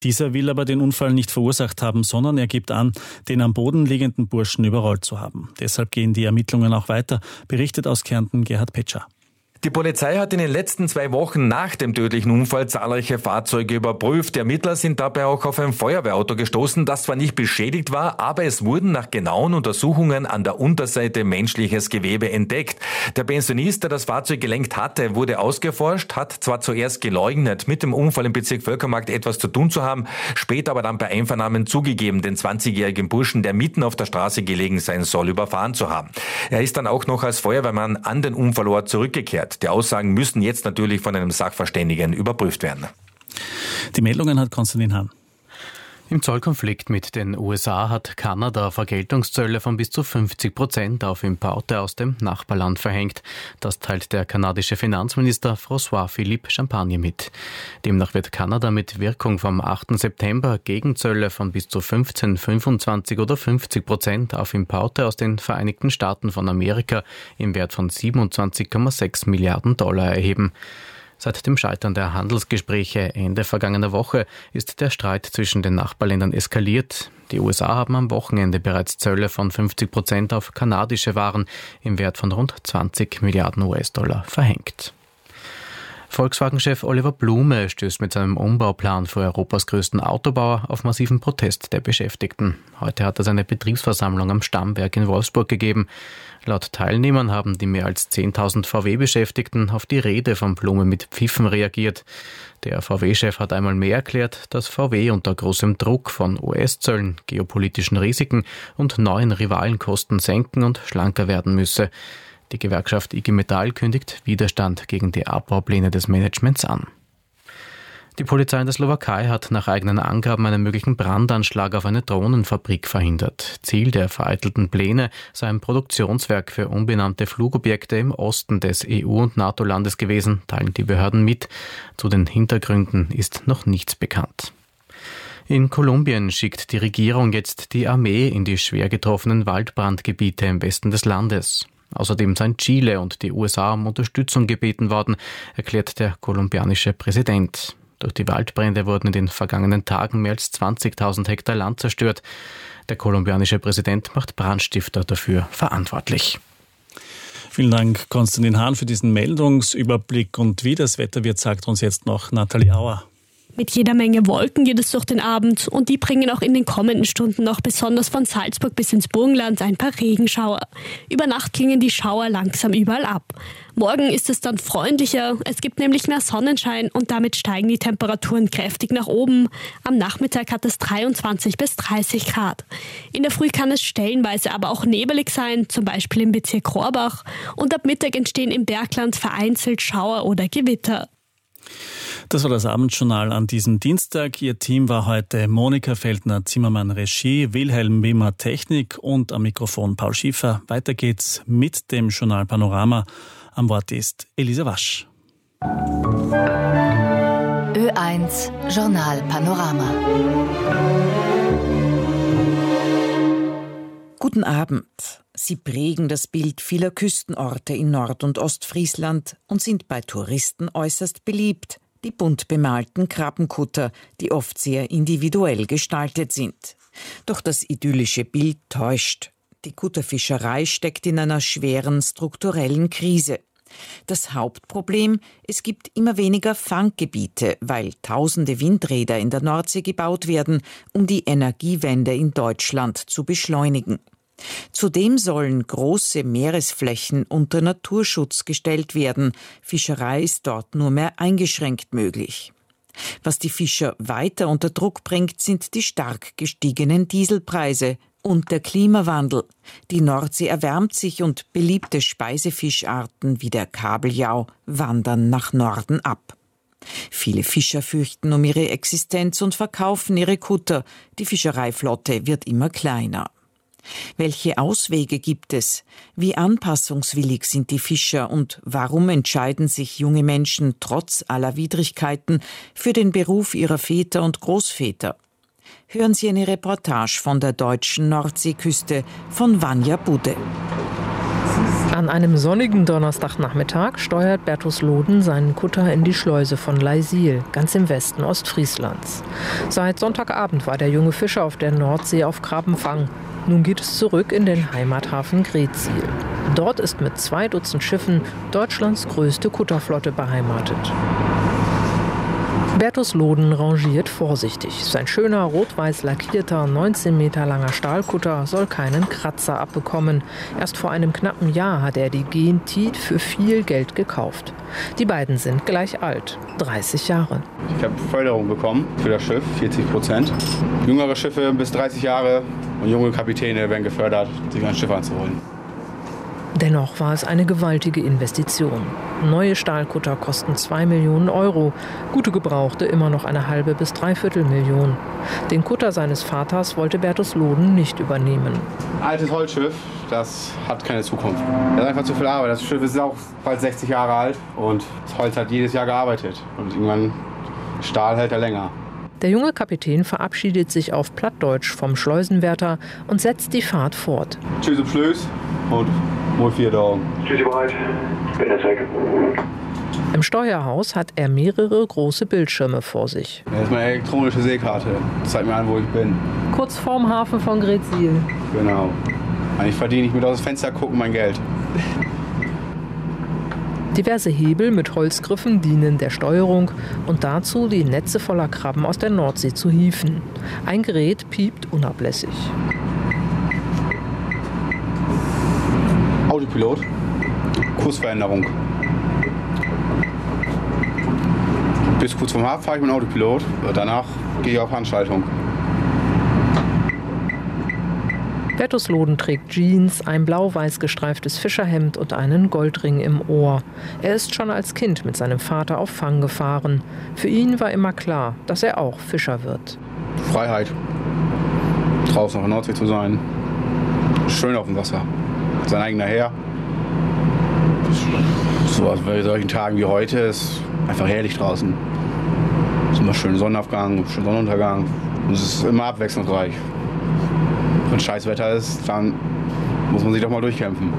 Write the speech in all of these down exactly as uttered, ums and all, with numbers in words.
Dieser will aber den Unfall nicht verursacht haben, sondern er gibt an, den am Boden liegenden Burschen überrollt zu haben. Deshalb gehen die Ermittlungen auch weiter, berichtet aus Kärnten Gerhard Petscher. Die Polizei hat in den letzten zwei Wochen nach dem tödlichen Unfall zahlreiche Fahrzeuge überprüft. Die Ermittler sind dabei auch auf ein Feuerwehrauto gestoßen, das zwar nicht beschädigt war, aber es wurden nach genauen Untersuchungen an der Unterseite menschliches Gewebe entdeckt. Der Pensionist, der das Fahrzeug gelenkt hatte, wurde ausgeforscht, hat zwar zuerst geleugnet, mit dem Unfall im Bezirk Völkermarkt etwas zu tun zu haben, später aber dann bei Einvernahmen zugegeben, den zwanzigjährigen Burschen, der mitten auf der Straße gelegen sein soll, überfahren zu haben. Er ist dann auch noch als Feuerwehrmann an den Unfallort zurückgekehrt. Die Aussagen müssen jetzt natürlich von einem Sachverständigen überprüft werden. Die Meldungen hat Konstantin Hahn. Im Zollkonflikt mit den U S A hat Kanada Vergeltungszölle von bis zu fünfzig Prozent auf Importe aus dem Nachbarland verhängt. Das teilt der kanadische Finanzminister François Philippe Champagne mit. Demnach wird Kanada mit Wirkung vom achten September Gegenzölle von bis zu fünfzehn, fünfundzwanzig oder fünfzig Prozent auf Importe aus den Vereinigten Staaten von Amerika im Wert von siebenundzwanzig Komma sechs Milliarden Dollar erheben. Seit dem Scheitern der Handelsgespräche Ende vergangener Woche ist der Streit zwischen den Nachbarländern eskaliert. Die U S A haben am Wochenende bereits Zölle von fünfzig Prozent auf kanadische Waren im Wert von rund zwanzig Milliarden U S-Dollar verhängt. Volkswagen-Chef Oliver Blume stößt mit seinem Umbauplan für Europas größten Autobauer auf massiven Protest der Beschäftigten. Heute hat er seine Betriebsversammlung am Stammwerk in Wolfsburg gegeben. Laut Teilnehmern haben die mehr als zehntausend V W-Beschäftigten auf die Rede von Blume mit Pfiffen reagiert. Der V W-Chef hat einmal mehr erklärt, dass V W unter großem Druck von U S-Zöllen, geopolitischen Risiken und neuen Rivalenkosten senken und schlanker werden müsse. Die Gewerkschaft I G Metall kündigt Widerstand gegen die Abbaupläne des Managements an. Die Polizei in der Slowakei hat nach eigenen Angaben einen möglichen Brandanschlag auf eine Drohnenfabrik verhindert. Ziel der vereitelten Pläne sei ein Produktionswerk für unbenannte Flugobjekte im Osten des E U- und NATO-Landes gewesen, teilen die Behörden mit. Zu den Hintergründen ist noch nichts bekannt. In Kolumbien schickt die Regierung jetzt die Armee in die schwer getroffenen Waldbrandgebiete im Westen des Landes. Außerdem seien Chile und die U S A um Unterstützung gebeten worden, erklärt der kolumbianische Präsident. Durch die Waldbrände wurden in den vergangenen Tagen mehr als zwanzigtausend Hektar Land zerstört. Der kolumbianische Präsident macht Brandstifter dafür verantwortlich. Vielen Dank, Konstantin Hahn, für diesen Meldungsüberblick. Und wie das Wetter wird, sagt uns jetzt noch Nathalie Auer. Mit jeder Menge Wolken geht es durch den Abend und die bringen auch in den kommenden Stunden noch besonders von Salzburg bis ins Burgenland ein paar Regenschauer. Über Nacht klingen die Schauer langsam überall ab. Morgen ist es dann freundlicher, es gibt nämlich mehr Sonnenschein und damit steigen die Temperaturen kräftig nach oben. Am Nachmittag hat es dreiundzwanzig bis dreißig Grad. In der Früh kann es stellenweise aber auch nebelig sein, zum Beispiel im Bezirk Rohrbach. Und ab Mittag entstehen im Bergland vereinzelt Schauer oder Gewitter. Das war das Abendjournal an diesem Dienstag. Ihr Team war heute Monika Feldner-Zimmermann Regie, Wilhelm Wimmer Technik und am Mikrofon Paul Schiefer. Weiter geht's mit dem Journal Panorama. Am Wort ist Elisa Wasch. Ö eins Journal Panorama. Guten Abend. Sie prägen das Bild vieler Küstenorte in Nord- und Ostfriesland und sind bei Touristen äußerst beliebt. Die bunt bemalten Krabbenkutter, die oft sehr individuell gestaltet sind. Doch das idyllische Bild täuscht. Die Kutterfischerei steckt in einer schweren strukturellen Krise. Das Hauptproblem: es gibt immer weniger Fanggebiete, weil tausende Windräder in der Nordsee gebaut werden, um die Energiewende in Deutschland zu beschleunigen. Zudem sollen große Meeresflächen unter Naturschutz gestellt werden. Fischerei ist dort nur mehr eingeschränkt möglich. Was die Fischer weiter unter Druck bringt, sind die stark gestiegenen Dieselpreise und der Klimawandel. Die Nordsee erwärmt sich und beliebte Speisefischarten wie der Kabeljau wandern nach Norden ab. Viele Fischer fürchten um ihre Existenz und verkaufen ihre Kutter. Die Fischereiflotte wird immer kleiner. Welche Auswege gibt es? Wie anpassungswillig sind die Fischer und warum entscheiden sich junge Menschen trotz aller Widrigkeiten für den Beruf ihrer Väter und Großväter? Hören Sie eine Reportage von der deutschen Nordseeküste von Vanja Budde. An einem sonnigen Donnerstagnachmittag steuert Bertus Loden seinen Kutter in die Schleuse von Leisil, ganz im Westen Ostfrieslands. Seit Sonntagabend war der junge Fischer auf der Nordsee auf Krabbenfang. Nun geht es zurück in den Heimathafen Greetsiel. Dort ist mit zwei Dutzend Schiffen Deutschlands größte Kutterflotte beheimatet. Bertus Loden rangiert vorsichtig. Sein schöner, rot-weiß lackierter, neunzehn Meter langer Stahlkutter soll keinen Kratzer abbekommen. Erst vor einem knappen Jahr hat er die Gen-Tiet für viel Geld gekauft. Die beiden sind gleich alt, dreißig Jahre. Ich habe Förderung bekommen für das Schiff, vierzig Prozent. Jüngere Schiffe bis dreißig Jahre und junge Kapitäne werden gefördert, sich ein Schiff anzuholen. Dennoch war es eine gewaltige Investition. Neue Stahlkutter kosten zwei Millionen Euro, gute gebrauchte immer noch eine halbe bis dreiviertel Million. Den Kutter seines Vaters wollte Bertus Loden nicht übernehmen. Ein altes Holzschiff, das hat keine Zukunft. Das ist einfach zu viel Arbeit. Das Schiff ist auch bald sechzig Jahre alt und das Holz hat jedes Jahr gearbeitet. Und irgendwann Stahl hält er länger. Der junge Kapitän verabschiedet sich auf Plattdeutsch vom Schleusenwärter und setzt die Fahrt fort. Tschüss im Schlöß und wohl vier Daumen. Tschüssi bereit. Bin jetzt weg. Im Steuerhaus hat er mehrere große Bildschirme vor sich. Das ist meine elektronische Seekarte. Das zeigt mir an, wo ich bin. Kurz vorm Hafen von Greetsiel. Genau. Eigentlich verdiene ich mit aus dem Fenster gucken mein Geld. Diverse Hebel mit Holzgriffen dienen der Steuerung und dazu, die Netze voller Krabben aus der Nordsee zu hieven. Ein Gerät piept unablässig. Autopilot, Kursveränderung. Bis kurz vorm Hafen fahre ich mit dem Autopilot, danach gehe ich auf Handschaltung. Bertus Loden trägt Jeans, ein blau-weiß gestreiftes Fischerhemd und einen Goldring im Ohr. Er ist schon als Kind mit seinem Vater auf Fang gefahren. Für ihn war immer klar, dass er auch Fischer wird. Freiheit, draußen auf der Nordsee zu sein, schön auf dem Wasser, sein eigener Herr. So bei solchen Tagen wie heute ist einfach herrlich draußen. Es ist immer schön Sonnenaufgang, schön Sonnenuntergang und es ist immer abwechslungsreich. Wenn scheiß Wetter ist, dann muss man sich doch mal durchkämpfen.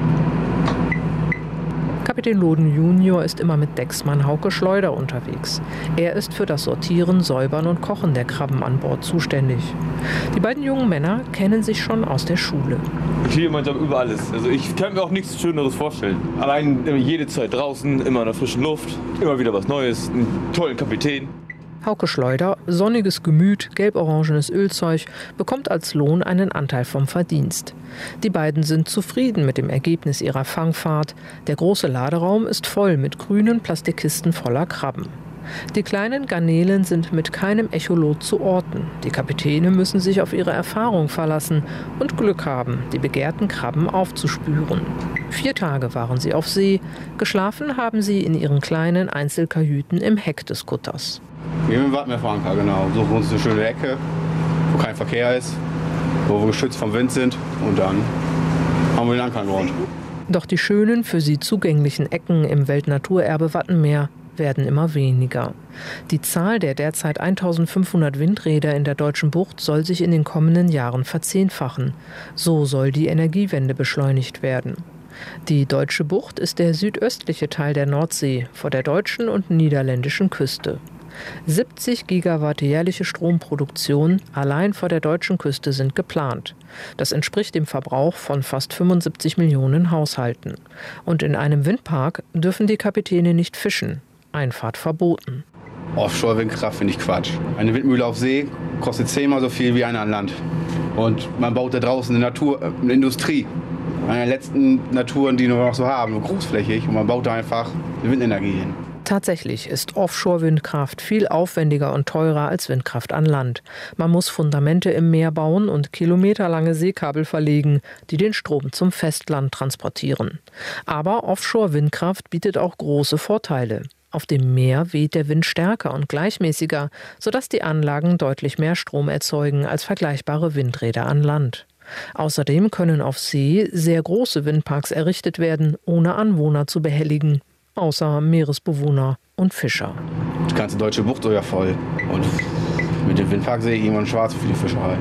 Kapitän Loden Junior ist immer mit Decksmann Hauke Schleuder unterwegs. Er ist für das Sortieren, Säubern und Kochen der Krabben an Bord zuständig. Die beiden jungen Männer kennen sich schon aus der Schule. Ich liebe meinen Job über alles. Also ich kann mir auch nichts Schöneres vorstellen. Allein jede Zeit draußen, immer in der frischen Luft, immer wieder was Neues, einen tollen Kapitän. Hauke Schleuder, sonniges Gemüt, gelb-orangenes Ölzeug, bekommt als Lohn einen Anteil vom Verdienst. Die beiden sind zufrieden mit dem Ergebnis ihrer Fangfahrt. Der große Laderaum ist voll mit grünen Plastikkisten voller Krabben. Die kleinen Garnelen sind mit keinem Echolot zu orten. Die Kapitäne müssen sich auf ihre Erfahrung verlassen und Glück haben, die begehrten Krabben aufzuspüren. Vier Tage waren sie auf See. Geschlafen haben sie in ihren kleinen Einzelkajüten im Heck des Kutters. Wir haben Wartmeerveranker, genau. Suchen uns eine schöne Ecke, wo kein Verkehr ist, wo wir geschützt vom Wind sind und dann haben wir den Anker geräumt. Doch die schönen, für sie zugänglichen Ecken im Weltnaturerbe Wattenmeer werden immer weniger. Die Zahl der derzeit eintausendfünfhundert Windräder in der deutschen Bucht soll sich in den kommenden Jahren verzehnfachen. So soll die Energiewende beschleunigt werden. Die Deutsche Bucht ist der südöstliche Teil der Nordsee vor der deutschen und niederländischen Küste. siebzig Gigawatt jährliche Stromproduktion allein vor der deutschen Küste sind geplant. Das entspricht dem Verbrauch von fast fünfundsiebzig Millionen Haushalten. Und in einem Windpark dürfen die Kapitäne nicht fischen. Einfahrt verboten. Offshore-Windkraft finde ich Quatsch. Eine Windmühle auf See kostet zehnmal so viel wie eine an Land. Und man baut da draußen eine Natur, eine Industrie. Eine der letzten Naturen, die wir noch so haben, großflächig. Und man baut da einfach eine Windenergie hin. Tatsächlich ist Offshore-Windkraft viel aufwendiger und teurer als Windkraft an Land. Man muss Fundamente im Meer bauen und kilometerlange Seekabel verlegen, die den Strom zum Festland transportieren. Aber Offshore-Windkraft bietet auch große Vorteile. Auf dem Meer weht der Wind stärker und gleichmäßiger, sodass die Anlagen deutlich mehr Strom erzeugen als vergleichbare Windräder an Land. Außerdem können auf See sehr große Windparks errichtet werden, ohne Anwohner zu behelligen. Außer Meeresbewohner und Fischer. Die ganze deutsche Bucht ist ja voll. Und mit dem Windpark sehe ich irgendwann schwarz für die Fischerei.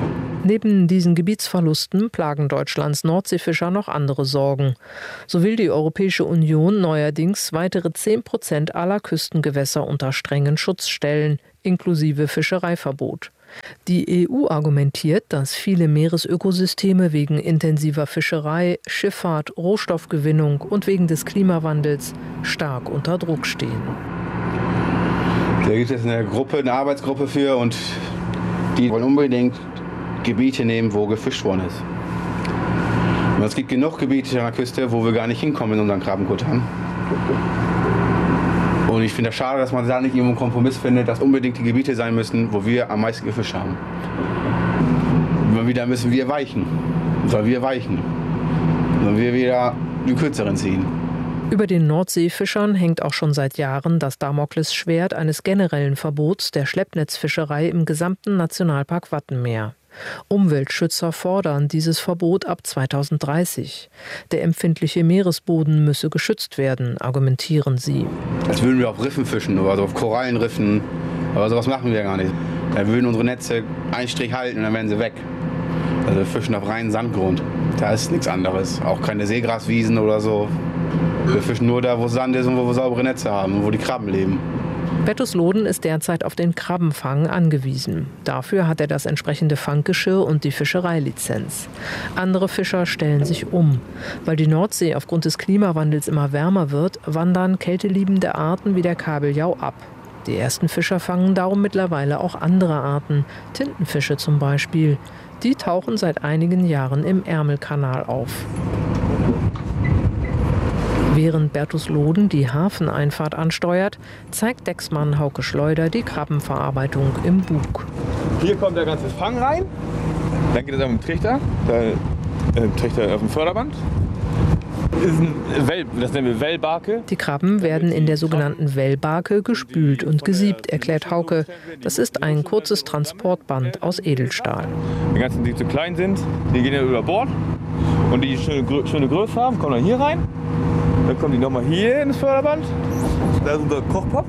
Neben diesen Gebietsverlusten plagen Deutschlands Nordseefischer noch andere Sorgen. So will die Europäische Union neuerdings weitere zehn Prozent aller Küstengewässer unter strengen Schutz stellen, inklusive Fischereiverbot. Die E U argumentiert, dass viele Meeresökosysteme wegen intensiver Fischerei, Schifffahrt, Rohstoffgewinnung und wegen des Klimawandels stark unter Druck stehen. Da gibt es eine Gruppe, eine Arbeitsgruppe für, und die wollen unbedingt Gebiete nehmen, wo gefischt worden ist. Und es gibt genug Gebiete an der Küste, wo wir gar nicht hinkommen in unseren Krabbenkuttern. Und ich finde es schade, dass man da nicht irgendwo einen Kompromiss findet, dass unbedingt die Gebiete sein müssen, wo wir am meisten gefischt haben. Immer wieder müssen wir weichen. Sollen wir weichen. Sollen wir wieder die Kürzeren ziehen. Über den Nordseefischern hängt auch schon seit Jahren das Damoklesschwert eines generellen Verbots der Schleppnetzfischerei im gesamten Nationalpark Wattenmeer. Umweltschützer fordern dieses Verbot ab zweitausenddreißig. Der empfindliche Meeresboden müsse geschützt werden, argumentieren sie. Als würden wir auf Riffen fischen oder auf Korallenriffen, aber sowas machen wir gar nicht. Da würden unsere Netze einen Strich halten und dann wären sie weg. Also wir fischen auf reinen Sandgrund. Da ist nichts anderes, auch keine Seegraswiesen oder so. Wir fischen nur da, wo Sand ist und wo wir saubere Netze haben und wo die Krabben leben. Bertusloden ist derzeit auf den Krabbenfang angewiesen. Dafür hat er das entsprechende Fanggeschirr und die Fischereilizenz. Andere Fischer stellen sich um. Weil die Nordsee aufgrund des Klimawandels immer wärmer wird, wandern kälteliebende Arten wie der Kabeljau ab. Die ersten Fischer fangen darum mittlerweile auch andere Arten, Tintenfische zum Beispiel. Die tauchen seit einigen Jahren im Ärmelkanal auf. Während Bertusloden die Hafeneinfahrt ansteuert, zeigt Decksmann Hauke Schleuder die Krabbenverarbeitung im Bug. Hier kommt der ganze Fang rein, dann geht es auf den Trichter, da, äh, Trichter auf dem Förderband. Das, ist ein Well, das nennen wir Wellbarke. Die Krabben werden in der sogenannten Wellbarke gespült und gesiebt, erklärt Hauke. Das ist ein kurzes Transportband aus Edelstahl. Die ganzen, die zu klein sind, die gehen dann über Bord. Und die schöne, schöne Größe haben, kommen dann hier rein. Dann kommen die nochmal hier ins Förderband. Da ist unser Kochpop.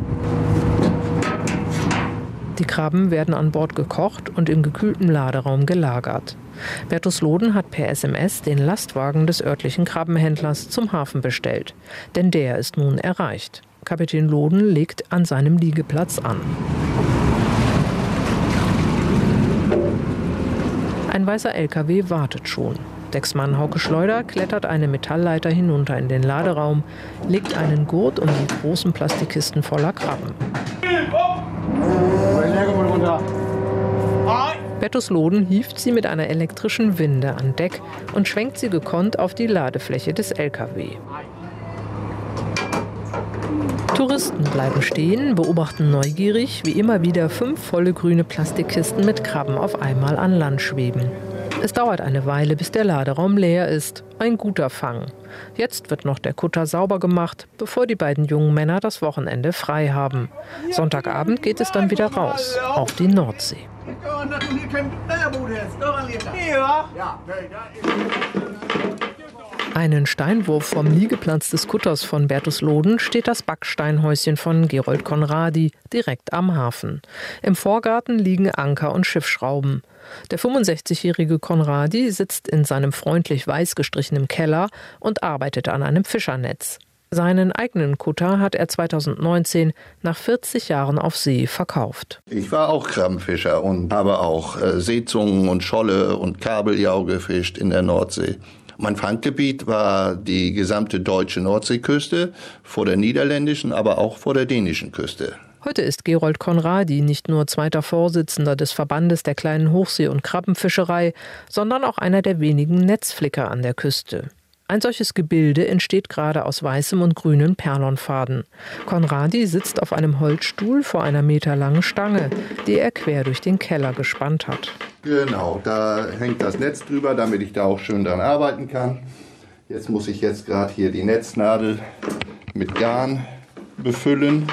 Die Krabben werden an Bord gekocht und im gekühlten Laderaum gelagert. Bertusloden hat per S M S den Lastwagen des örtlichen Krabbenhändlers zum Hafen bestellt. Denn der ist nun erreicht. Kapitän Loden legt an seinem Liegeplatz an. Ein weißer L K W wartet schon. Decksmann Hauke Schleuder klettert eine Metallleiter hinunter in den Laderaum, legt einen Gurt um die großen Plastikkisten voller Krabben. Bertusloden hieft sie mit einer elektrischen Winde an Deck und schwenkt sie gekonnt auf die Ladefläche des L K W. Touristen bleiben stehen, beobachten neugierig, wie immer wieder fünf volle grüne Plastikkisten mit Krabben auf einmal an Land schweben. Es dauert eine Weile, bis der Laderaum leer ist. Ein guter Fang. Jetzt wird noch der Kutter sauber gemacht, bevor die beiden jungen Männer das Wochenende frei haben. Sonntagabend geht es dann wieder raus, auf die Nordsee. Einen Steinwurf vom Liegeplatz des Kutters von Bertusloden steht das Backsteinhäuschen von Gerold Conradi direkt am Hafen. Im Vorgarten liegen Anker und Schiffsschrauben. Der fünfundsechzigjährige Conradi sitzt in seinem freundlich weiß gestrichenen Keller und arbeitet an einem Fischernetz. Seinen eigenen Kutter hat er zweitausendneunzehn nach vierzig Jahren auf See verkauft. Ich war auch Krabbenfischer und habe auch äh, Seezungen und Scholle und Kabeljau gefischt in der Nordsee. Mein Fanggebiet war die gesamte deutsche Nordseeküste, vor der niederländischen, aber auch vor der dänischen Küste. Heute ist Gerold Conradi nicht nur zweiter Vorsitzender des Verbandes der kleinen Hochsee- und Krabbenfischerei, sondern auch einer der wenigen Netzflicker an der Küste. Ein solches Gebilde entsteht gerade aus weißem und grünen Perlonfaden. Conradi sitzt auf einem Holzstuhl vor einer meterlangen Stange, die er quer durch den Keller gespannt hat. Genau, da hängt das Netz drüber, damit ich da auch schön dran arbeiten kann. Jetzt muss ich jetzt gerade hier die Netznadel mit Garn befüllen.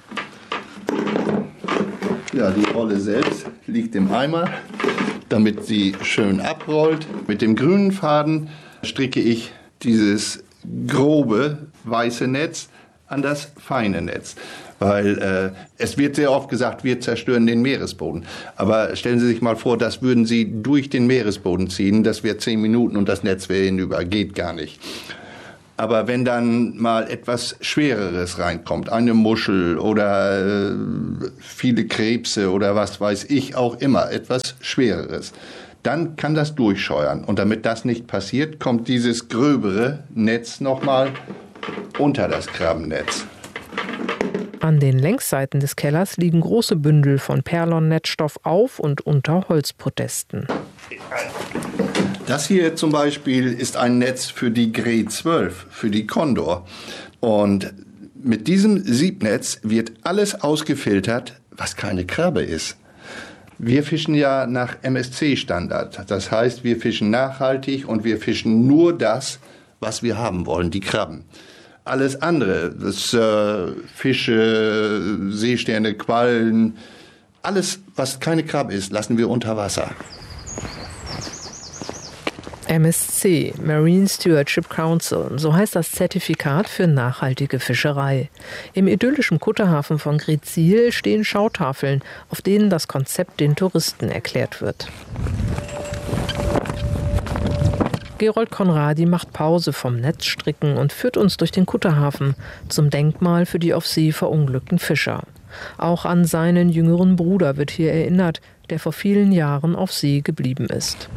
Ja, die Rolle selbst liegt im Eimer, damit sie schön abrollt. Mit dem grünen Faden stricke ich dieses grobe weiße Netz an das feine Netz. Weil äh, es wird sehr oft gesagt, wir zerstören den Meeresboden. Aber stellen Sie sich mal vor, das würden Sie durch den Meeresboden ziehen, das wäre zehn Minuten und das Netz wäre hinüber. Geht gar nicht. Aber wenn dann mal etwas Schwereres reinkommt, eine Muschel oder äh, viele Krebse oder was weiß ich auch immer, etwas Schwereres, dann kann das durchscheuern. Und damit das nicht passiert, kommt dieses gröbere Netz nochmal unter das Krabbennetz. An den Längsseiten des Kellers liegen große Bündel von Perlon-Netzstoff auf und unter Holzpodesten. Das hier zum Beispiel ist ein Netz für die Gray zwölf, für die Condor. Und mit diesem Siebnetz wird alles ausgefiltert, was keine Krabbe ist. Wir fischen ja nach M S C-Standard. Das heißt, wir fischen nachhaltig und wir fischen nur das, was wir haben wollen, die Krabben. Alles andere, das äh, Fische, Seesterne, Quallen, alles, was keine Krabbe ist, lassen wir unter Wasser. M S C, Marine Stewardship Council, so heißt das Zertifikat für nachhaltige Fischerei. Im idyllischen Kutterhafen von Greetsiel stehen Schautafeln, auf denen das Konzept den Touristen erklärt wird. Gerold Conradi macht Pause vom Netzstricken und führt uns durch den Kutterhafen zum Denkmal für die auf See verunglückten Fischer. Auch an seinen jüngeren Bruder wird hier erinnert, der vor vielen Jahren auf See geblieben ist.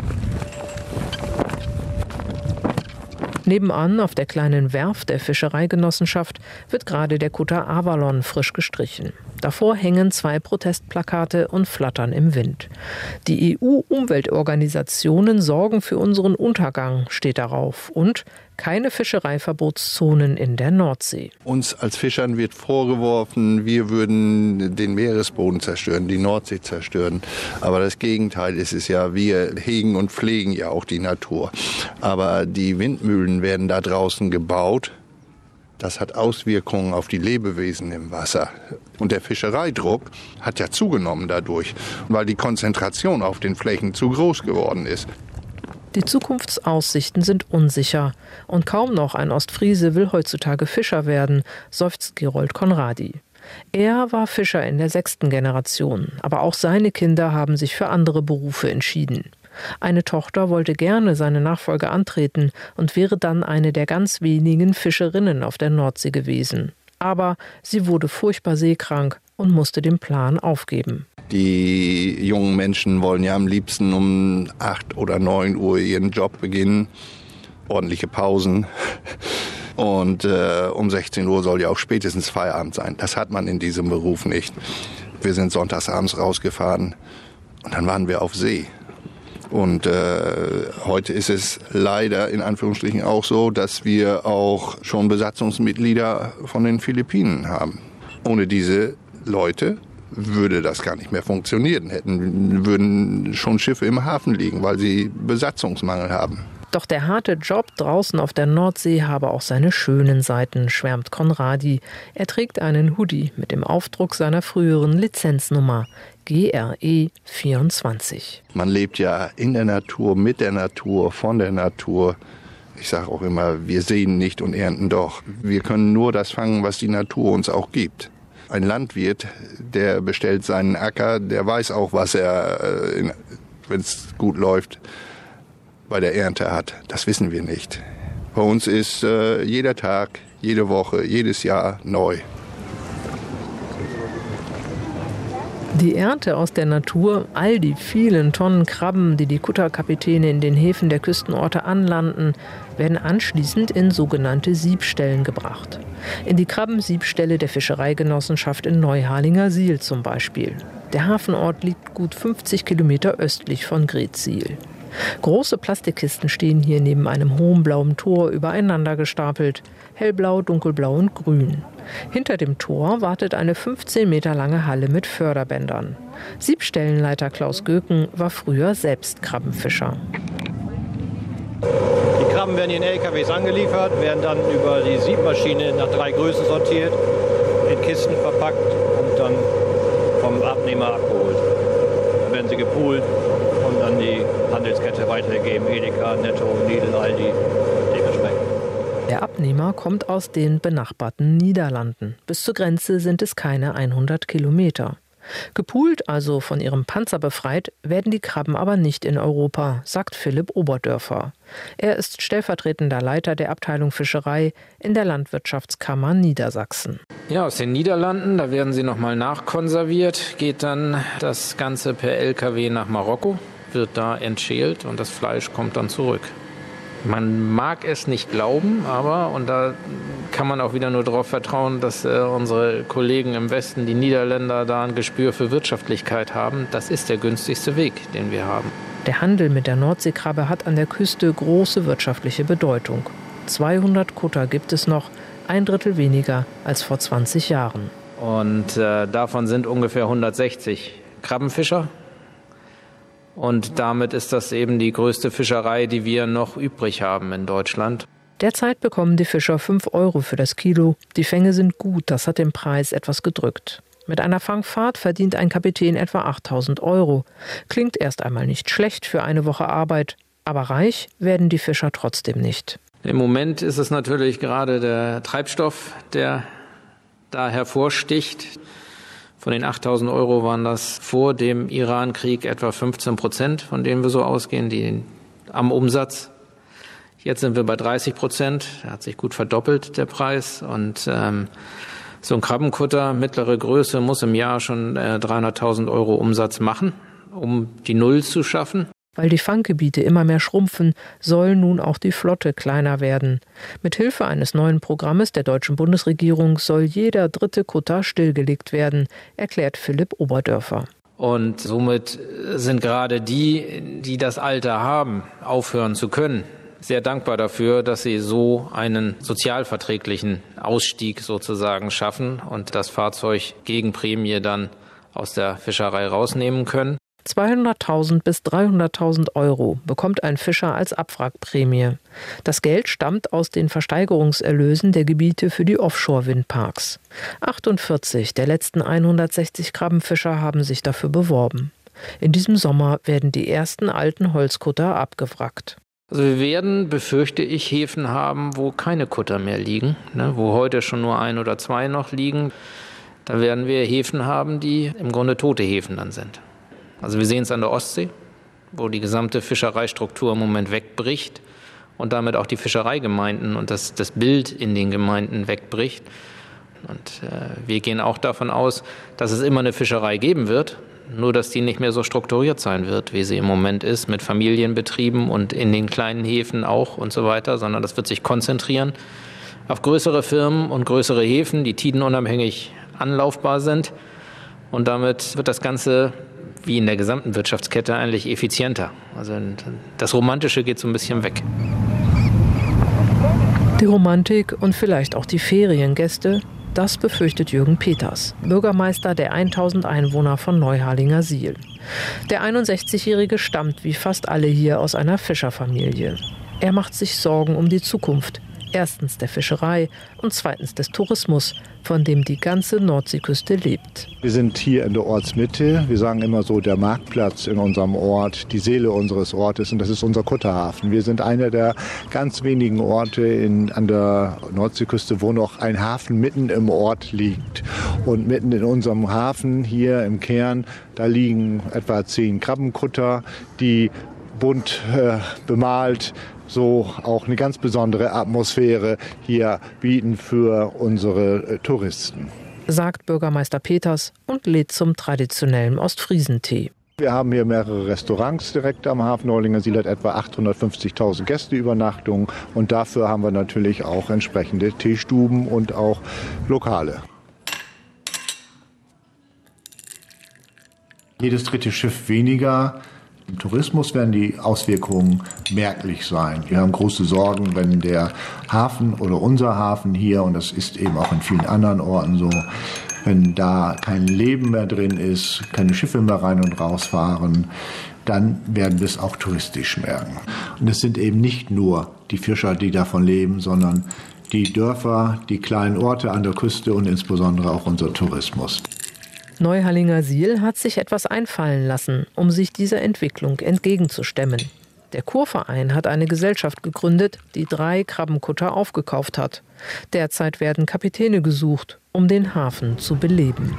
Nebenan, auf der kleinen Werft der Fischereigenossenschaft, wird gerade der Kutter Avalon frisch gestrichen. Davor hängen zwei Protestplakate und flattern im Wind. Die E U-Umweltorganisationen sorgen für unseren Untergang, steht darauf. Und keine Fischereiverbotszonen in der Nordsee. Uns als Fischern wird vorgeworfen, wir würden den Meeresboden zerstören, die Nordsee zerstören. Aber das Gegenteil ist es ja, wir hegen und pflegen ja auch die Natur. Aber die Windmühlen werden da draußen gebaut. Das hat Auswirkungen auf die Lebewesen im Wasser. Und der Fischereidruck hat ja zugenommen dadurch, weil die Konzentration auf den Flächen zu groß geworden ist. Die Zukunftsaussichten sind unsicher. Und kaum noch ein Ostfriese will heutzutage Fischer werden, seufzt Gerold Conradi. Er war Fischer in der sechsten Generation, aber auch seine Kinder haben sich für andere Berufe entschieden. Eine Tochter wollte gerne seine Nachfolge antreten und wäre dann eine der ganz wenigen Fischerinnen auf der Nordsee gewesen. Aber sie wurde furchtbar seekrank und musste den Plan aufgeben. Die jungen Menschen wollen ja am liebsten um acht oder neun Uhr ihren Job beginnen. Ordentliche Pausen. Und äh, um sechzehn Uhr soll ja auch spätestens Feierabend sein. Das hat man in diesem Beruf nicht. Wir sind sonntagsabends rausgefahren und dann waren wir auf See. Und äh, heute ist es leider in Anführungsstrichen auch so, dass wir auch schon Besatzungsmitglieder von den Philippinen haben. Ohne diese Leute würde das gar nicht mehr funktionieren. Hätten, würden schon Schiffe im Hafen liegen, weil sie Besatzungsmangel haben. Doch der harte Job draußen auf der Nordsee habe auch seine schönen Seiten, schwärmt Conradi. Er trägt einen Hoodie mit dem Aufdruck seiner früheren Lizenznummer, G R E vierundzwanzig. Man lebt ja in der Natur, mit der Natur, von der Natur. Ich sage auch immer, wir sehen nicht und ernten doch. Wir können nur das fangen, was die Natur uns auch gibt. Ein Landwirt, der bestellt seinen Acker, der weiß auch, was er, wenn es gut läuft, bei der Ernte hat. Das wissen wir nicht. Bei uns ist äh, jeder Tag, jede Woche, jedes Jahr neu. Die Ernte aus der Natur, all die vielen Tonnen Krabben, die die Kutterkapitäne in den Häfen der Küstenorte anlanden, werden anschließend in sogenannte Siebstellen gebracht. In die Krabbensiebstelle der Fischereigenossenschaft in Neuharlinger-Siel zum Beispiel. Der Hafenort liegt gut fünfzig Kilometer östlich von Greetsiel. Große Plastikkisten stehen hier neben einem hohen blauen Tor übereinander gestapelt. Hellblau, dunkelblau und grün. Hinter dem Tor wartet eine fünfzehn Meter lange Halle mit Förderbändern. Siebstellenleiter Klaus Göken war früher selbst Krabbenfischer. Die Krabben werden in L K Ws angeliefert, werden dann über die Siebmaschine nach drei Größen sortiert, in Kisten verpackt und dann vom Abnehmer abgeholt. Dann werden sie gepoolt und an die Handelskette weitergegeben, Edeka, Netto, Lidl, Aldi, dementsprechend. Der Abnehmer kommt aus den benachbarten Niederlanden. Bis zur Grenze sind es keine hundert Kilometer. Gepoolt, also von ihrem Panzer befreit, werden die Krabben aber nicht in Europa, sagt Philipp Oberdörfer. Er ist stellvertretender Leiter der Abteilung Fischerei in der Landwirtschaftskammer Niedersachsen. Ja, aus den Niederlanden, da werden sie nochmal nachkonserviert, geht dann das Ganze per L K W nach Marokko, wird da entschält und das Fleisch kommt dann zurück. Man mag es nicht glauben, aber, und da kann man auch wieder nur darauf vertrauen, dass äh, unsere Kollegen im Westen, die Niederländer, da ein Gespür für Wirtschaftlichkeit haben. Das ist der günstigste Weg, den wir haben. Der Handel mit der Nordseekrabbe hat an der Küste große wirtschaftliche Bedeutung. zweihundert Kutter gibt es noch, ein Drittel weniger als vor zwanzig Jahren. Und äh, davon sind ungefähr hundertsechzig Krabbenfischer. Und damit ist das eben die größte Fischerei, die wir noch übrig haben in Deutschland. Derzeit bekommen die Fischer fünf Euro für das Kilo. Die Fänge sind gut, das hat den Preis etwas gedrückt. Mit einer Fangfahrt verdient ein Kapitän etwa achttausend Euro. Klingt erst einmal nicht schlecht für eine Woche Arbeit, aber reich werden die Fischer trotzdem nicht. Im Moment ist es natürlich gerade der Treibstoff, der da hervorsticht. Von den achttausend Euro waren das vor dem Iran-Krieg etwa fünfzehn Prozent, von denen wir so ausgehen, die am Umsatz. Jetzt sind wir bei dreißig Prozent. Der hat sich gut verdoppelt, der Preis. Und ähm, so ein Krabbenkutter mittlere Größe muss im Jahr schon äh, dreihunderttausend Euro Umsatz machen, um die Null zu schaffen. Weil die Fanggebiete immer mehr schrumpfen, soll nun auch die Flotte kleiner werden. Mit Hilfe eines neuen Programmes der deutschen Bundesregierung soll jeder dritte Kutter stillgelegt werden, erklärt Philipp Oberdörfer. Und somit sind gerade die, die das Alter haben, aufhören zu können, sehr dankbar dafür, dass sie so einen sozialverträglichen Ausstieg sozusagen schaffen und das Fahrzeug gegen Prämie dann aus der Fischerei rausnehmen können. zweihunderttausend bis dreihunderttausend Euro bekommt ein Fischer als Abwrackprämie. Das Geld stammt aus den Versteigerungserlösen der Gebiete für die Offshore-Windparks. achtundvierzig der letzten hundertsechzig Krabbenfischer haben sich dafür beworben. In diesem Sommer werden die ersten alten Holzkutter abgewrackt. Also wir werden, befürchte ich, Häfen haben, wo keine Kutter mehr liegen, ne, wo heute schon nur ein oder zwei noch liegen. Da werden wir Häfen haben, die im Grunde tote Häfen dann sind. Also wir sehen es an der Ostsee, wo die gesamte Fischereistruktur im Moment wegbricht und damit auch die Fischereigemeinden und das, das Bild in den Gemeinden wegbricht. Und äh, wir gehen auch davon aus, dass es immer eine Fischerei geben wird, nur dass die nicht mehr so strukturiert sein wird, wie sie im Moment ist, mit Familienbetrieben und in den kleinen Häfen auch und so weiter, sondern das wird sich konzentrieren auf größere Firmen und größere Häfen, die tidenunabhängig anlaufbar sind. Und damit wird das Ganze wie in der gesamten Wirtschaftskette eigentlich effizienter. Also das Romantische geht so ein bisschen weg. Die Romantik und vielleicht auch die Feriengäste, das befürchtet Jürgen Peters, Bürgermeister der tausend Einwohner von Neuharlingersiel. Der einundsechzigjährige stammt wie fast alle hier aus einer Fischerfamilie. Er macht sich Sorgen um die Zukunft. Erstens der Fischerei und zweitens des Tourismus, von dem die ganze Nordseeküste lebt. Wir sind hier in der Ortsmitte. Wir sagen immer so, der Marktplatz in unserem Ort, die Seele unseres Ortes, und das ist unser Kutterhafen. Wir sind einer der ganz wenigen Orte in, an der Nordseeküste, wo noch ein Hafen mitten im Ort liegt. Und mitten in unserem Hafen hier im Kern, da liegen etwa zehn Krabbenkutter, die bunt äh, bemalt so auch eine ganz besondere Atmosphäre hier bieten für unsere äh, Touristen. Sagt Bürgermeister Peters und lädt zum traditionellen Ostfriesentee. Wir haben hier mehrere Restaurants direkt am Hafen Neuharlingersiel, hat etwa achthundertfünfzigtausend Gästeübernachtungen und dafür haben wir natürlich auch entsprechende Teestuben und auch Lokale. Jedes dritte Schiff weniger. Im Tourismus werden die Auswirkungen merklich sein. Wir haben große Sorgen, wenn der Hafen oder unser Hafen hier, und das ist eben auch in vielen anderen Orten so, wenn da kein Leben mehr drin ist, keine Schiffe mehr rein und raus fahren, dann werden wir es auch touristisch merken. Und es sind eben nicht nur die Fischer, die davon leben, sondern die Dörfer, die kleinen Orte an der Küste und insbesondere auch unser Tourismus. Neuharlingersiel hat sich etwas einfallen lassen, um sich dieser Entwicklung entgegenzustemmen. Der Kurverein hat eine Gesellschaft gegründet, die drei Krabbenkutter aufgekauft hat. Derzeit werden Kapitäne gesucht, um den Hafen zu beleben.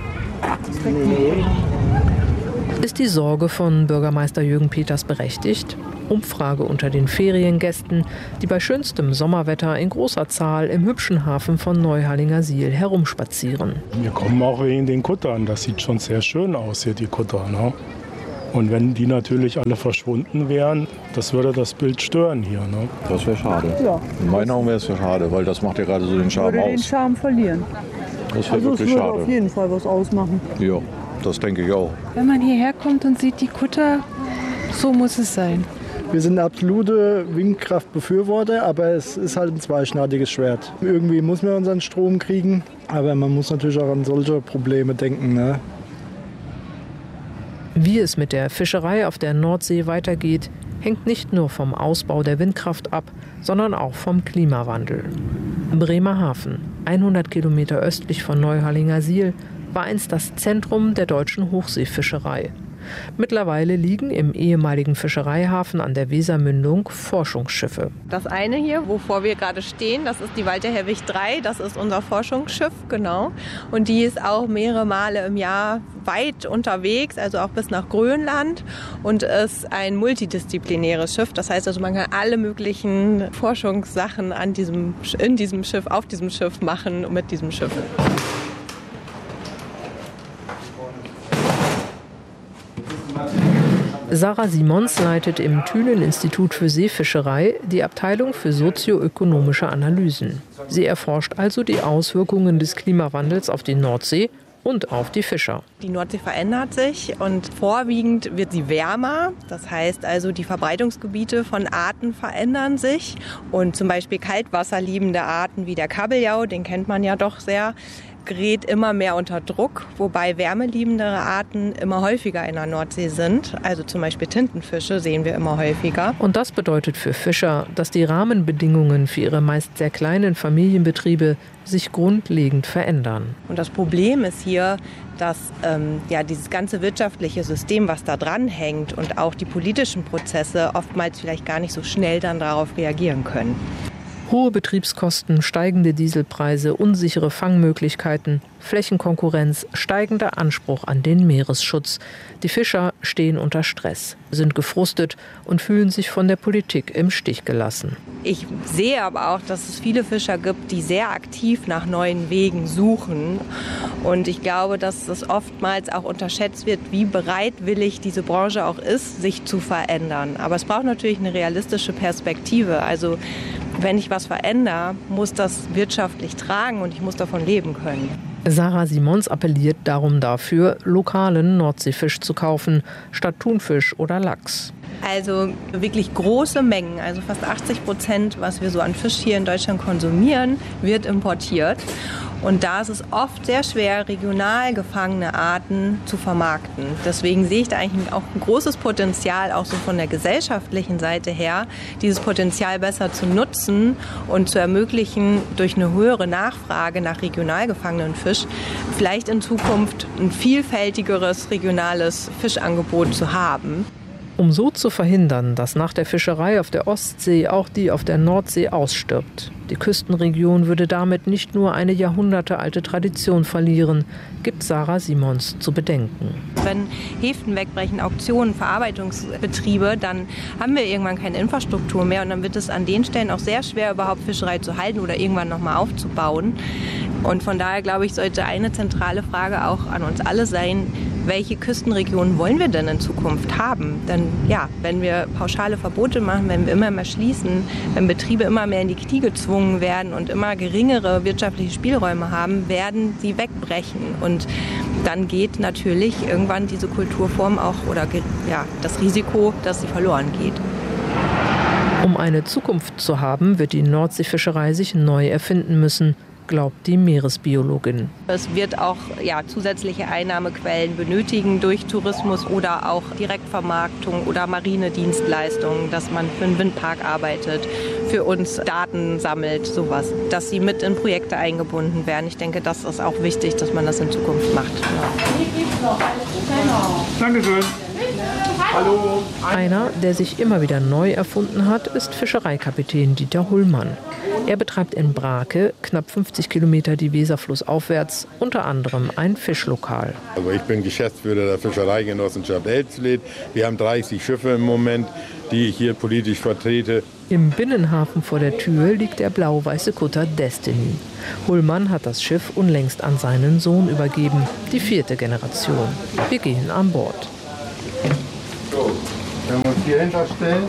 Ist die Sorge von Bürgermeister Jürgen Peters berechtigt? Umfrage unter den Feriengästen, die bei schönstem Sommerwetter in großer Zahl im hübschen Hafen von Neuhallingersiel herumspazieren. Wir kommen auch wegen den Kuttern. Das sieht schon sehr schön aus hier, die Kutter. Ne? Und wenn die natürlich alle verschwunden wären, das würde das Bild stören hier. Ne? Das wäre schade. Ja. In meinen Augen wäre es ja schade, weil das macht ja gerade so den Charme würde aus. den Charme verlieren. Das wäre also wirklich es würde schade. auf jeden Fall was ausmachen. Ja, das denke ich auch. Wenn man hierher kommt und sieht die Kutter, so muss es sein. Wir sind absolute Windkraftbefürworter, aber es ist halt ein zweischneidiges Schwert. Irgendwie muss man unseren Strom kriegen, aber man muss natürlich auch an solche Probleme denken. Ne? Wie es mit der Fischerei auf der Nordsee weitergeht, hängt nicht nur vom Ausbau der Windkraft ab, sondern auch vom Klimawandel. Bremerhaven, hundert Kilometer östlich von Neuhallingersiel, war einst das Zentrum der deutschen Hochseefischerei. Mittlerweile liegen im ehemaligen Fischereihafen an der Wesermündung Forschungsschiffe. Das eine hier, wovor wir gerade stehen, das ist die Walter Herwig drei, das ist unser Forschungsschiff, genau. Und die ist auch mehrere Male im Jahr weit unterwegs, also auch bis nach Grönland und ist ein multidisziplinäres Schiff. Das heißt also, man kann alle möglichen Forschungssachen an diesem, in diesem Schiff, auf diesem Schiff machen und mit diesem Schiff. Sarah Simons leitet im Thünen-Institut für Seefischerei die Abteilung für sozioökonomische Analysen. Sie erforscht also die Auswirkungen des Klimawandels auf die Nordsee und auf die Fischer. Die Nordsee verändert sich und vorwiegend wird sie wärmer. Das heißt also, die Verbreitungsgebiete von Arten verändern sich. Und zum Beispiel kaltwasserliebende Arten wie der Kabeljau, den kennt man ja doch sehr, gerät immer mehr unter Druck, wobei wärmeliebendere Arten immer häufiger in der Nordsee sind. Also zum Beispiel Tintenfische sehen wir immer häufiger. Und das bedeutet für Fischer, dass die Rahmenbedingungen für ihre meist sehr kleinen Familienbetriebe sich grundlegend verändern. Und das Problem ist hier, dass ähm, ja, dieses ganze wirtschaftliche System, was da dran hängt und auch die politischen Prozesse oftmals vielleicht gar nicht so schnell dann darauf reagieren können. Hohe Betriebskosten, steigende Dieselpreise, unsichere Fangmöglichkeiten, Flächenkonkurrenz, steigender Anspruch an den Meeresschutz. Die Fischer stehen unter Stress, sind gefrustet und fühlen sich von der Politik im Stich gelassen. Ich sehe aber auch, dass es viele Fischer gibt, die sehr aktiv nach neuen Wegen suchen. Und ich glaube, dass es oftmals auch unterschätzt wird, wie bereitwillig diese Branche auch ist, sich zu verändern. Aber es braucht natürlich eine realistische Perspektive. Also wenn ich was verändere, muss das wirtschaftlich tragen und ich muss davon leben können. Sarah Simons appelliert darum dafür, lokalen Nordseefisch zu kaufen, statt Thunfisch oder Lachs. Also wirklich große Mengen, also fast achtzig Prozent, was wir so an Fisch hier in Deutschland konsumieren, wird importiert. Und da ist es oft sehr schwer, regional gefangene Arten zu vermarkten. Deswegen sehe ich da eigentlich auch ein großes Potenzial, auch so von der gesellschaftlichen Seite her, dieses Potenzial besser zu nutzen und zu ermöglichen, durch eine höhere Nachfrage nach regional gefangenen Fisch, vielleicht in Zukunft ein vielfältigeres regionales Fischangebot zu haben. Um so zu verhindern, dass nach der Fischerei auf der Ostsee auch die auf der Nordsee ausstirbt. Die Küstenregion würde damit nicht nur eine jahrhundertealte Tradition verlieren, gibt Sarah Simons zu bedenken. Wenn Häfen wegbrechen, Auktionen, Verarbeitungsbetriebe, dann haben wir irgendwann keine Infrastruktur mehr und dann wird es an den Stellen auch sehr schwer, überhaupt Fischerei zu halten oder irgendwann nochmal aufzubauen. Und von daher, glaube ich, sollte eine zentrale Frage auch an uns alle sein, welche Küstenregionen wollen wir denn in Zukunft haben? Denn ja, wenn wir pauschale Verbote machen, wenn wir immer mehr schließen, wenn Betriebe immer mehr in die Knie gezwungen werden und immer geringere wirtschaftliche Spielräume haben, werden sie wegbrechen. Und dann geht natürlich irgendwann diese Kulturform auch oder ja, das Risiko, dass sie verloren geht. Um eine Zukunft zu haben, wird die Nordseefischerei sich neu erfinden müssen, glaubt die Meeresbiologin. Es wird auch ja, zusätzliche Einnahmequellen benötigen durch Tourismus oder auch Direktvermarktung oder marine Dienstleistungen, dass man für einen Windpark arbeitet, für uns Daten sammelt, sowas, dass sie mit in Projekte eingebunden werden. Ich denke, das ist auch wichtig, dass man das in Zukunft macht. Ja. Dankeschön. Hallo. Einer, der sich immer wieder neu erfunden hat, ist Fischereikapitän Dieter Hullmann. Er betreibt in Brake, knapp fünfzig Kilometer die Weser flussaufwärts, unter anderem ein Fischlokal. Also ich bin Geschäftsführer der Fischereigenossenschaft Elsfleth. Wir haben dreißig Schiffe im Moment, die ich hier politisch vertrete. Im Binnenhafen vor der Tür liegt der blau-weiße Kutter Destiny. Hullmann hat das Schiff unlängst an seinen Sohn übergeben, die vierte Generation. Wir gehen an Bord. So, wenn wir uns hier hinterstellen.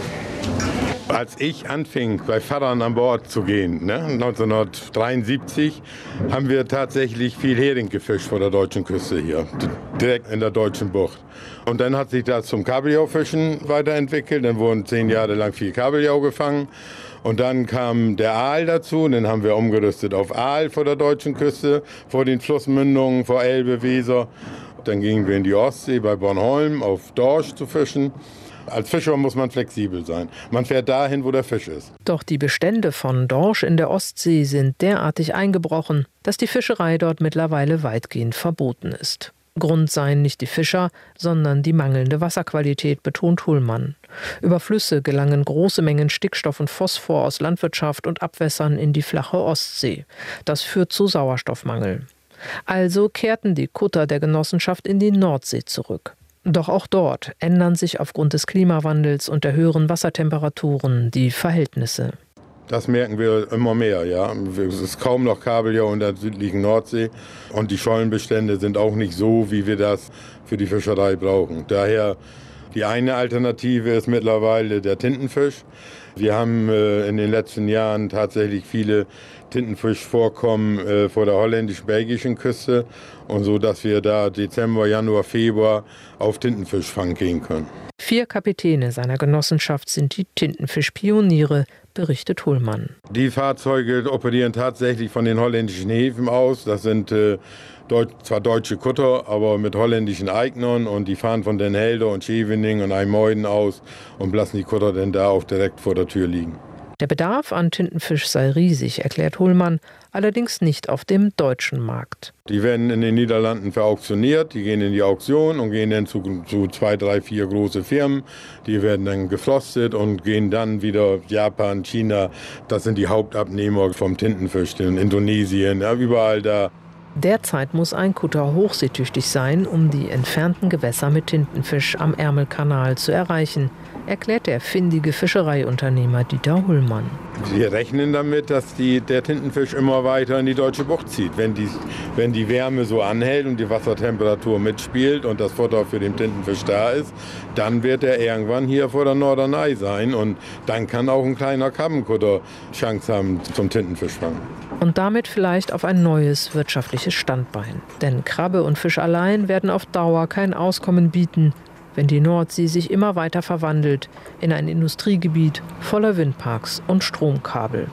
Als ich anfing, bei Pfarrern an Bord zu gehen, ne, neunzehnhundertdreiundsiebzig, haben wir tatsächlich viel Hering gefischt vor der deutschen Küste hier, direkt in der deutschen Bucht. Und dann hat sich das zum Kabeljaufischen weiterentwickelt. Dann wurden zehn Jahre lang viel Kabeljau gefangen. Und dann kam der Aal dazu. Und dann haben wir umgerüstet auf Aal vor der deutschen Küste, vor den Flussmündungen, vor Elbe, Weser. Dann gingen wir in die Ostsee bei Bornholm auf Dorsch zu fischen. Als Fischer muss man flexibel sein. Man fährt dahin, wo der Fisch ist. Doch die Bestände von Dorsch in der Ostsee sind derartig eingebrochen, dass die Fischerei dort mittlerweile weitgehend verboten ist. Grund seien nicht die Fischer, sondern die mangelnde Wasserqualität, betont Hullmann. Über Flüsse gelangen große Mengen Stickstoff und Phosphor aus Landwirtschaft und Abwässern in die flache Ostsee. Das führt zu Sauerstoffmangel. Also kehrten die Kutter der Genossenschaft in die Nordsee zurück. Doch auch dort ändern sich aufgrund des Klimawandels und der höheren Wassertemperaturen die Verhältnisse. Das merken wir immer mehr, ja. Es ist kaum noch Kabeljau in der südlichen Nordsee und die Schollenbestände sind auch nicht so, wie wir das für die Fischerei brauchen. Daher die eine Alternative ist mittlerweile der Tintenfisch. Wir haben äh, in den letzten Jahren tatsächlich viele Tintenfischvorkommen äh, vor der holländisch-belgischen Küste und so, dass wir da Dezember, Januar, Februar auf Tintenfischfang gehen können. Vier Kapitäne seiner Genossenschaft sind die Tintenfischpioniere, berichtet Hullmann. Die Fahrzeuge operieren tatsächlich von den holländischen Häfen aus. Das sind äh, Deut- zwar deutsche Kutter, aber mit holländischen Eignern und die fahren von Den Helder und Scheveningen und IJmuiden aus und lassen die Kutter dann da auch direkt vor der Tür liegen. Der Bedarf an Tintenfisch sei riesig, erklärt Hullmann, allerdings nicht auf dem deutschen Markt. Die werden in den Niederlanden verauktioniert, die gehen in die Auktion und gehen dann zu, zu zwei, drei, vier große Firmen. Die werden dann geflostet und gehen dann wieder Japan, China. Das sind die Hauptabnehmer vom Tintenfisch, in Indonesien, ja, überall da. Derzeit muss ein Kutter hochseetüchtig sein, um die entfernten Gewässer mit Tintenfisch am Ärmelkanal zu erreichen, erklärt der findige Fischereiunternehmer Dieter Hullmann. Wir rechnen damit, dass die, der Tintenfisch immer weiter in die deutsche Bucht zieht. Wenn die, wenn die Wärme so anhält und die Wassertemperatur mitspielt und das Futter für den Tintenfisch da ist, dann wird er irgendwann hier vor der Norderney sein und dann kann auch ein kleiner Krabbenkutter Chance haben zum Tintenfischfang. Und damit vielleicht auf ein neues wirtschaftliches Standbein. Denn Krabbe und Fisch allein werden auf Dauer kein Auskommen bieten, wenn die Nordsee sich immer weiter verwandelt in ein Industriegebiet voller Windparks und Stromkabel.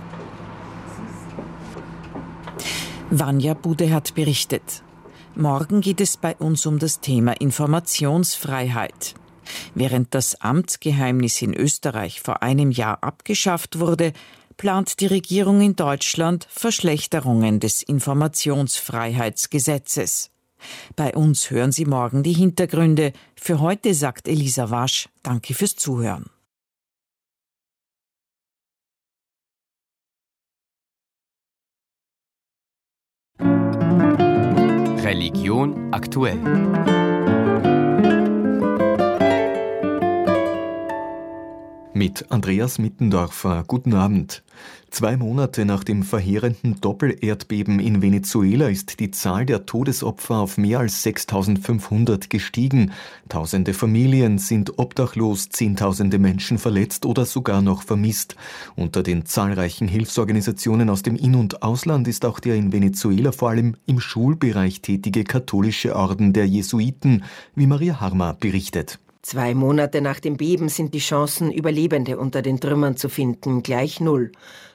Vanja Bude hat berichtet. Morgen geht es bei uns um das Thema Informationsfreiheit. Während das Amtsgeheimnis in Österreich vor einem Jahr abgeschafft wurde, plant die Regierung in Deutschland Verschlechterungen des Informationsfreiheitsgesetzes. Bei uns hören Sie morgen die Hintergründe. Für heute sagt Elisa Wasch, danke fürs Zuhören. Religion aktuell. Mit Andreas Mittendorfer. Guten Abend. Zwei Monate nach dem verheerenden Doppelerdbeben in Venezuela ist die Zahl der Todesopfer auf mehr als sechstausendfünfhundert gestiegen. Tausende Familien sind obdachlos, Zehntausende Menschen verletzt oder sogar noch vermisst. Unter den zahlreichen Hilfsorganisationen aus dem In- und Ausland ist auch der in Venezuela vor allem im Schulbereich tätige katholische Orden der Jesuiten, wie Maria Harmer berichtet. Zwei Monate nach dem Beben sind die Chancen, Überlebende unter den Trümmern zu finden, gleich null.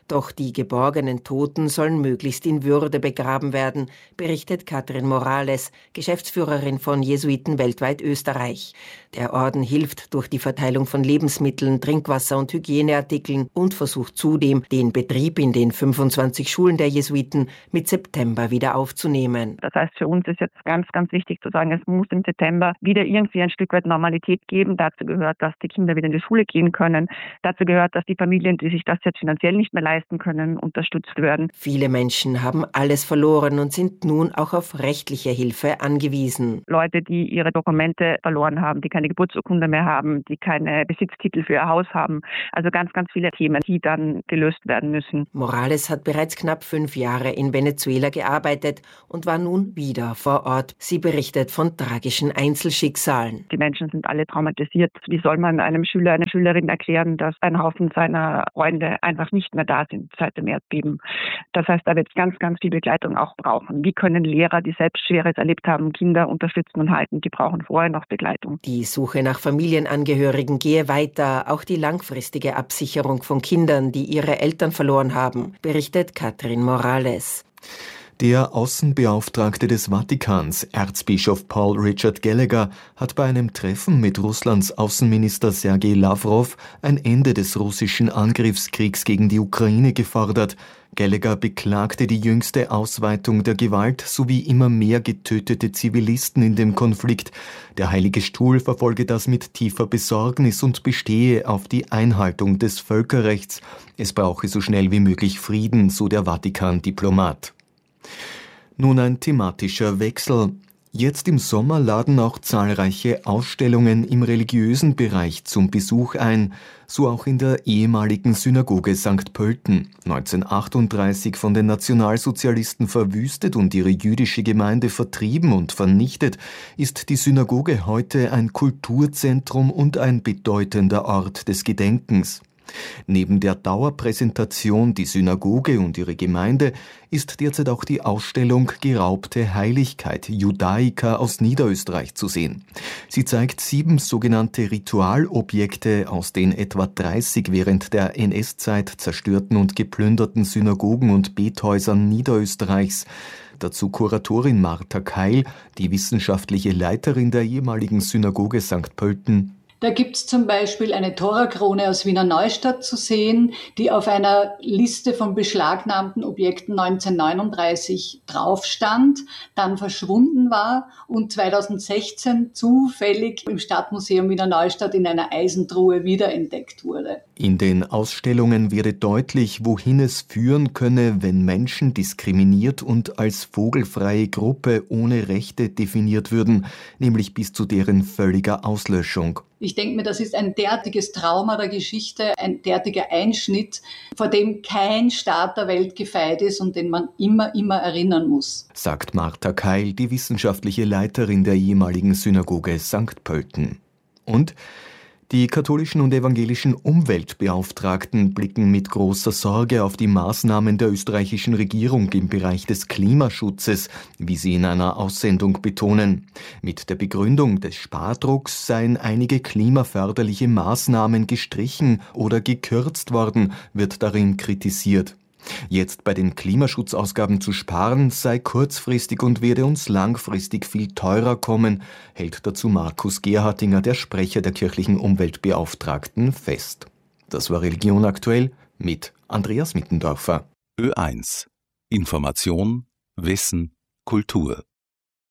Doch die geborgenen Toten sollen möglichst in Würde begraben werden, berichtet Katrin Morales, Geschäftsführerin von Jesuiten weltweit Österreich. Der Orden hilft durch die Verteilung von Lebensmitteln, Trinkwasser und Hygieneartikeln und versucht zudem, den Betrieb in den fünfundzwanzig Schulen der Jesuiten mit September wieder aufzunehmen. Das heißt, für uns ist jetzt ganz, ganz wichtig zu sagen, es muss im September wieder irgendwie ein Stück weit Normalität geben. Dazu gehört, dass die Kinder wieder in die Schule gehen können. Dazu gehört, dass die Familien, die sich das jetzt finanziell nicht mehr leisten können, unterstützt werden. Viele Menschen haben alles verloren und sind nun auch auf rechtliche Hilfe angewiesen. Leute, die ihre Dokumente verloren haben, die keine Geburtsurkunde mehr haben, die keine Besitztitel für ihr Haus haben. Also ganz, ganz viele Themen, die dann gelöst werden müssen. Morales hat bereits knapp fünf Jahre in Venezuela gearbeitet und war nun wieder vor Ort. Sie berichtet von tragischen Einzelschicksalen. Die Menschen sind alle traumatisiert. Wie soll man einem Schüler, einer Schülerin erklären, dass ein Haufen seiner Freunde einfach nicht mehr da sind seit dem Erdbeben? Das heißt, da wird es ganz, ganz viel Begleitung auch brauchen. Wie können Lehrer, die selbst Schweres erlebt haben, Kinder unterstützen und halten? Die brauchen vorher noch Begleitung. Die Suche nach Familienangehörigen gehe weiter. Auch die langfristige Absicherung von Kindern, die ihre Eltern verloren haben, berichtet Katrin Morales. Der Außenbeauftragte des Vatikans, Erzbischof Paul Richard Gallagher, hat bei einem Treffen mit Russlands Außenminister Sergei Lavrov ein Ende des russischen Angriffskriegs gegen die Ukraine gefordert. Gallagher beklagte die jüngste Ausweitung der Gewalt sowie immer mehr getötete Zivilisten in dem Konflikt. Der Heilige Stuhl verfolge das mit tiefer Besorgnis und bestehe auf die Einhaltung des Völkerrechts. Es brauche so schnell wie möglich Frieden, so der Vatikan-Diplomat. Nun ein thematischer Wechsel. Jetzt im Sommer laden auch zahlreiche Ausstellungen im religiösen Bereich zum Besuch ein, so auch in der ehemaligen Synagoge Sankt Pölten, neunzehnhundertachtunddreißig von den Nationalsozialisten verwüstet und ihre jüdische Gemeinde vertrieben und vernichtet, ist die Synagoge heute ein Kulturzentrum und ein bedeutender Ort des Gedenkens. Neben der Dauerpräsentation Die Synagoge und ihre Gemeinde ist derzeit auch die Ausstellung Geraubte Heiligkeit Judaica aus Niederösterreich zu sehen. Sie zeigt sieben sogenannte Ritualobjekte aus den etwa dreißig während der N S-Zeit zerstörten und geplünderten Synagogen und Bethäusern Niederösterreichs. Dazu Kuratorin Martha Keil, die wissenschaftliche Leiterin der ehemaligen Synagoge Sankt Pölten. Da gibt es zum Beispiel eine Torakrone aus Wiener Neustadt zu sehen, die auf einer Liste von beschlagnahmten Objekten neunzehnhundertneununddreißig drauf stand, dann verschwunden war und zweitausendsechzehn zufällig im Stadtmuseum Wiener Neustadt in einer Eisentruhe wiederentdeckt wurde. In den Ausstellungen werde deutlich, wohin es führen könne, wenn Menschen diskriminiert und als vogelfreie Gruppe ohne Rechte definiert würden, nämlich bis zu deren völliger Auslöschung. Ich denke mir, das ist ein derartiges Trauma der Geschichte, ein derartiger Einschnitt, vor dem kein Staat der Welt gefeit ist und den man immer, immer erinnern muss. Sagt Martha Keil, die wissenschaftliche Leiterin der ehemaligen Synagoge Sankt Pölten. Und die katholischen und evangelischen Umweltbeauftragten blicken mit großer Sorge auf die Maßnahmen der österreichischen Regierung im Bereich des Klimaschutzes, wie sie in einer Aussendung betonen. Mit der Begründung des Spardrucks seien einige klimaförderliche Maßnahmen gestrichen oder gekürzt worden, wird darin kritisiert. Jetzt bei den Klimaschutzausgaben zu sparen sei kurzfristig und werde uns langfristig viel teurer kommen, hält dazu Markus Gerhardinger, der Sprecher der kirchlichen Umweltbeauftragten, fest. Das war Religion aktuell mit Andreas Mittendorfer. Ö eins. Information, Wissen, Kultur.